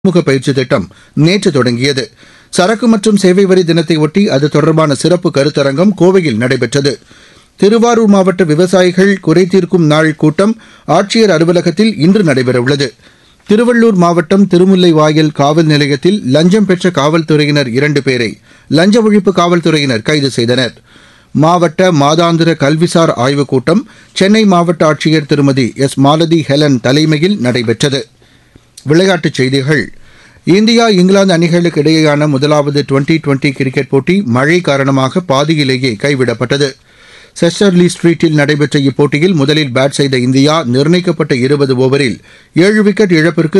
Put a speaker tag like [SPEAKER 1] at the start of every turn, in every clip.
[SPEAKER 1] முக பயிற்சி திட்டம் நேற்று தொடங்கியது. சரக்கு மற்றும் சேவை வரி தினத்தை ஒட்டி அது தொடர்பான சிறப்பு கருத்தரங்கம் கோவையில் நடைபெற்றது. திருவாரூர் மாவட்ட விவசாயிகள் குறைதீர்க்கும் நாள் கூட்டம் ஆட்சியர் அலுவலகத்தில் இன்று நடைபெறவுள்ளது. திருவள்ளூர் மாவட்டம் திருமுல்லைவாயல் காவல் நிலையத்தில் லஞ்சம் பெற்ற காவல்துறையினர் 2 பேரை லஞ்ச ஒழிப்பு காவல்துறையினர் கைது செய்தனர். மாவட்ட மாதாந்திர கல்விசார் ஆய்வுக் கூட்டம் சென்னை மாவட்ட ஆட்சியர் திருமதி எஸ் மாலதி ஹெலன் தலைமையில் நடைபெற்றது. விளையாட்டுச் செய்திகள். இந்தியா இங்கிலாந்து அணிகளுக்கு இடையேயான முதலாவது டுவெண்டி கிரிக்கெட் போட்டி மழை காரணமாக பாதியிலேயே கைவிடப்பட்டது. செஸ்டர்லி ஸ்ட்ரீட்டில் நடைபெற்ற இப்போட்டியில் முதலில் பேட் செய்த இந்தியா நிர்ணயிக்கப்பட்ட 20 ஓவரில் 7 விக்கெட் இழப்பிற்கு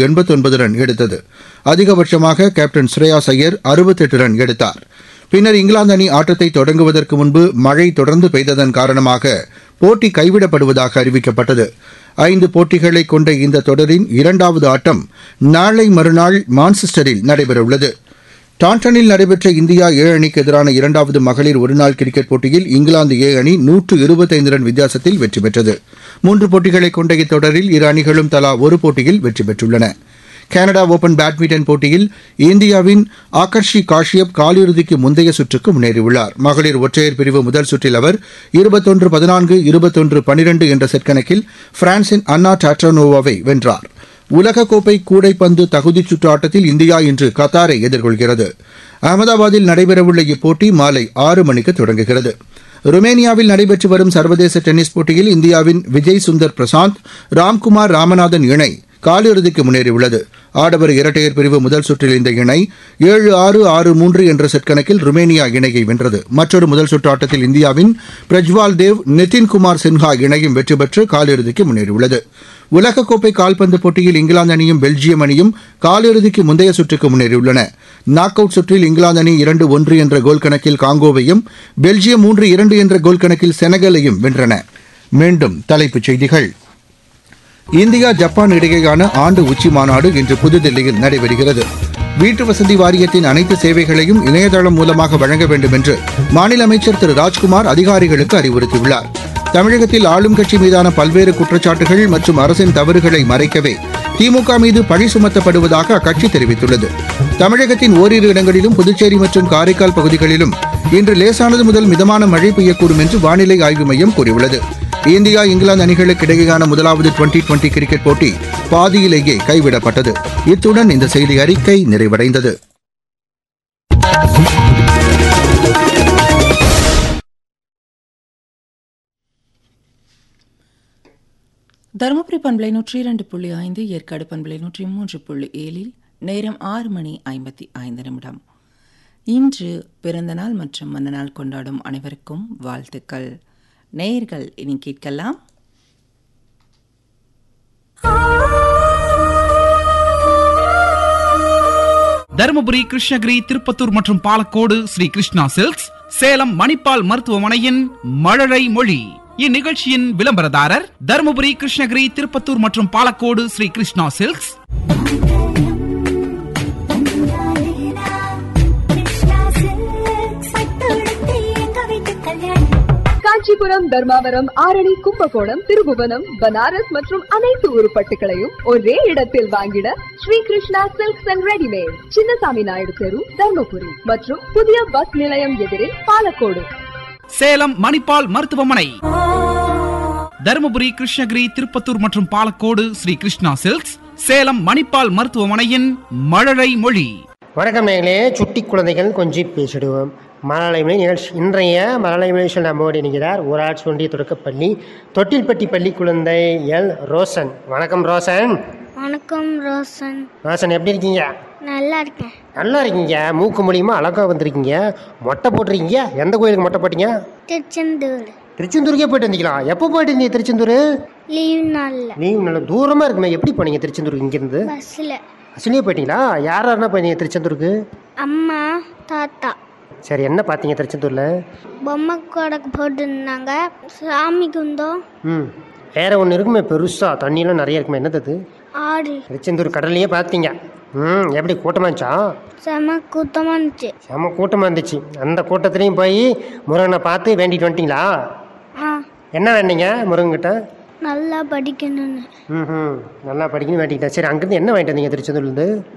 [SPEAKER 1] 189 ரன் எடுத்தது. அதிகபட்சமாக கேப்டன் ஸ்ரேயாஸ் ஐயர் 68 ரன் எடுத்தார். பின்னர் இங்கிலாந்து அணி ஆட்டத்தை தொடங்குவதற்கு முன்பு மழை தொடர்ந்து பெய்ததன் காரணமாக போட்டி கைவிடப்படுவதாக அறிவிக்கப்பட்டது. 5 போட்டிகளை கொண்ட இந்த தொடரின் 2வது ஆட்டம் நாளை மறுநாள் மான்செஸ்டரில் நடைபெறவுள்ளது. டாண்டனில் நடைபெற்ற இந்தியா ஏ அணிக்கு எதிரான 2வது மகளிர் ஒருநாள் கிரிக்கெட் போட்டியில் இங்கிலாந்து ஏ அணி 125 ரன் வித்தியாசத்தில் வெற்றி பெற்றது. 3 போட்டிகளை கொண்ட இத்தொடரில் இரு அணிகளும் தலா ஒரு போட்டியில் வெற்றி பெற்றுள்ளன. கனடா ஓபன் பேட்மிண்டன் போட்டியில் இந்தியாவின் ஆகர்ஷி காஷ்யப் காலிறுதிக்கு முந்தைய சுற்றுக்கு முன்னேறியுள்ளார். மகளிர் ஒற்றையர் பிரிவு முதல் சுற்றில் அவர் 21-14, 21-12 என்ற செட் கணக்கில் பிரான்சின் அன்னா டாட்ரானோவாவை வென்றார். உலகக்கோப்பை கூடைப்பந்து தகுதிச் சுற்று ஆட்டத்தில் இந்தியா இன்று கத்தாரை எதிர்கொள்கிறது. அகமதாபாத்தில் நடைபெறவுள்ள இப்போட்டி மாலை 6 மணிக்கு தொடங்குகிறது. ருமேனியாவில் நடைபெற்று வரும் சர்வதேச டென்னிஸ் போட்டியில் இந்தியாவின் விஜய் சுந்தர் பிரசாந்த், ராம்குமார் ராமநாதன் இணை காலிறுதிக்கு முன்னேறியுள்ளது. ஆடவர் இரட்டையர் பிரிவு முதல் சுற்றில் இந்த இணை 7-6, 6-3 என்ற செட் கணக்கில் ருமேனியா இணையை வென்றது. மற்றொரு முதல் சுற்று ஆட்டத்தில் இந்தியாவின் பிரஜ்வால் தேவ், நிதின்குமார் சின்ஹா இணையும் வெற்றி பெற்று காலிறுதிக்கு முன்னேறியுள்ளது. உலகக்கோப்பை கால்பந்து போட்டியில் இங்கிலாந்து அணியும் பெல்ஜியம் அணியும் காலிறுதிக்கு முந்தைய சுற்றுக்கு முன்னேறியுள்ளன. நாக் அவுட் சுற்றில் இங்கிலாந்து அணி 2-1 என்ற கோல் கணக்கில் காங்கோவையும், பெல்ஜியம் 3-2 என்ற கோல் கணக்கில் செனகலையும் வென்றன. மீண்டும் தலைப்புச் செய்திகள். இந்தியா ஜப்பான் இடையேயான ஆண்டு உச்சி மாநாடு இன்று புதுதில்லியில் நடைபெறுகிறது. வீட்டு வசதி வாரியத்தின் அனைத்து சேவைகளையும் இணையதளம் மூலமாக வழங்க வேண்டும் என்று மாநில அமைச்சர் திரு ராஜ்குமார் அதிகாரிகளுக்கு அறிவுறுத்தியுள்ளார். தமிழகத்தில் ஆளும் கட்சி மீதான பல்வேறு குற்றச்சாட்டுகள் மற்றும் அரசின் தவறுகளை மறைக்கவே திமுக மீது பழி சுமத்தப்படுவதாக அக்கட்சி தெரிவித்துள்ளது. தமிழகத்தின் ஓரிரு இடங்களிலும் புதுச்சேரி மற்றும் காரைக்கால் பகுதிகளிலும் இன்று லேசானது முதல் மிதமான மழை பெய்யக்கூடும் என்று வானிலை ஆய்வு மையம் கூறியுள்ளது. இந்தியா இங்கிலாந்து அணிகளுக்கு இடையேயான முதலாவது டுவெண்டி கிரிக்கெட் போட்டி பாதியிலேயே கைவிடப்பட்டது. இத்துடன் இந்த செய்தி அறிக்கை நிறைவடைந்தது.
[SPEAKER 2] தருமபுரி பண்பலை 102.5, ஏற்காடு பண்பலை 103.7 நேரம் 6 மணி 55 நிமிடம். இன்று பிறந்தநாள் மற்றும் மன்னநாள் கொண்டாடும் அனைவருக்கும் வாழ்த்துக்கள். நேயர்கள் இனி கேட்கலாம்.
[SPEAKER 3] தருமபுரி, கிருஷ்ணகிரி, திருப்பத்தூர் மற்றும் பாலக்கோடு ஸ்ரீ கிருஷ்ணா சில்க்ஸ், சேலம் மணிப்பால் மருத்துவமனையின் மழலை மொழி. இந்நிகழ்ச்சியின் விளம்பரதாரர் தருமபுரி, கிருஷ்ணகிரி, திருப்பத்தூர் மற்றும் பாலக்கோடு ஸ்ரீ கிருஷ்ணா சில்க்ஸ்.
[SPEAKER 4] காஞ்சிபுரம், தர்மாவரம், ஆரணி, கும்பகோணம், திருபுவனம், பனாரஸ் மற்றும் அனைத்து உருப்பட்டுகளையும் ஒரே இடத்தில் வாங்கிட Sri Krishna silks and readymade, Chinnasamy Naidu தெரு, தர்மபுரி மற்றும் புதிய பஸ் நிலையம் எதிரில் பாலக்கோடு.
[SPEAKER 3] சேலம் மணிப்பால் மருத்துவமனை. தருமபுரி, கிருஷ்ணகிரி, திருப்பத்தூர் மற்றும் பாலக்கோடு ஸ்ரீ கிருஷ்ணா சில்க்ஸ், சேலம் மணிப்பால் மருத்துவமனையின் மழலை மொழி.
[SPEAKER 5] வணக்கம் நேயர்களே, சுட்டி குழந்தைகள் கொஞ்சம் பேசிடுவோம். மழலை மொழி நிகழ்ச்சி. இன்றைய மழலை நிகழ்ச்சியில் நம்மோடு இணைகிறார் ஊராட்சி ஒன்றிய தொடக்கப்பள்ளி தொட்டில்பட்டி பள்ளி குழந்தை எல் ரோசன். வணக்கம் ரோசன்.
[SPEAKER 6] வணக்கம் ரோசன்.
[SPEAKER 5] ரோசன் எப்படி இருக்கீங்க?
[SPEAKER 6] நல்லா இருக்கேன்.
[SPEAKER 5] நல்லா இருக்கீங்க. மூக்கு மூலியமா அழகா வந்திருக்கீங்க. மொட்டை போட்டிருக்கீங்க. எந்த கோயிலுக்கு மொட்டை போட்டீங்க?
[SPEAKER 6] திருச்செந்தூர்.
[SPEAKER 5] திருச்செந்தூருக்கே போயிட்டு வந்தீங்களா? எப்போ போயிட்டு இருந்தீங்க திருச்செந்தூர்?
[SPEAKER 6] லீவ் நாளில்.
[SPEAKER 5] லீவ் நல்ல தூரமாக இருக்குமே, எப்படி போனீங்க திருச்செந்தூருக்கு இங்கேருந்து?
[SPEAKER 6] பஸ்ஸில்.
[SPEAKER 5] பஸ்லேயே போயிட்டீங்களா? யாரெல்லாம் போயிருந்தீங்க திருச்செந்தூருக்கு?
[SPEAKER 6] அம்மா, தாத்தா.
[SPEAKER 5] சரி, என்ன பார்த்தீங்க திருச்செந்தூரில்?
[SPEAKER 6] பொம்மை கடைக்கு போட்டுருந்தாங்க, சாமி குந்தம்.
[SPEAKER 5] வேற ஒன்று இருக்குமே பெருசா, தண்ணியெல்லாம் நிறைய இருக்குமே, என்னது அது?
[SPEAKER 6] ஆடு.
[SPEAKER 5] திருச்செந்தூர் கடல்லையே பார்த்தீங்க. எப்படி கூட்டமாக இருந்துச்சா?
[SPEAKER 6] செம கூட்டமாக இருந்துச்சு.
[SPEAKER 5] செம கூட்டமாக இருந்துச்சு. அந்த கூட்டத்துலேயும் போய் முருகனை பார்த்து வேண்டிட்டு வந்துட்டீங்களா? என்ன வேண்டிங்க முருகன்கிட்ட?
[SPEAKER 6] நல்லா படிக்கணும்னு.
[SPEAKER 5] ம் நல்லா படிக்கணும் வேண்டிக்கிட்டேன். சரி, அங்கேருந்து என்ன வாங்கிட்டு வந்தீங்க திருச்செந்தூர்லேருந்து?